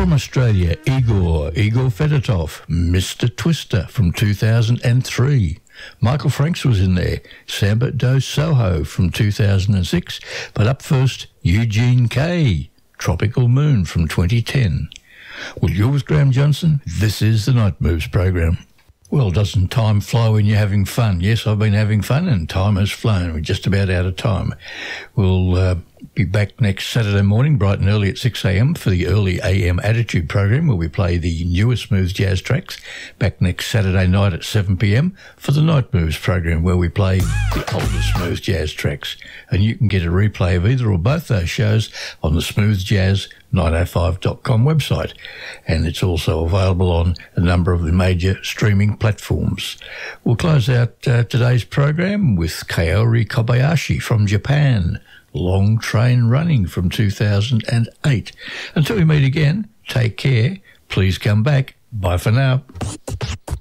From Australia, Igor Fedotov, Mr. Twister from 2003. Michael Franks was in there, Samba do Soho from 2006. But up first, Eugene Kay, Tropical Moon from 2010. Well, you're with Graham Johnson. This is the Night Moves program. Well, doesn't time fly when you're having fun? Yes, I've been having fun and time has flown. We're just about out of time. We'll be back next Saturday morning, bright and early at 6 a.m. for the Early AM Attitude program, where we play the newer smooth jazz tracks. Back next Saturday night at 7 p.m. for the Night Moves program, where we play the older smooth jazz tracks. And you can get a replay of either or both those shows on the smoothjazz905.com website. And it's also available on a number of the major streaming platforms. We'll close out today's program with Kaori Kobayashi from Japan, Long Train Running from 2008. Until we meet again, take care. Please come back. Bye for now.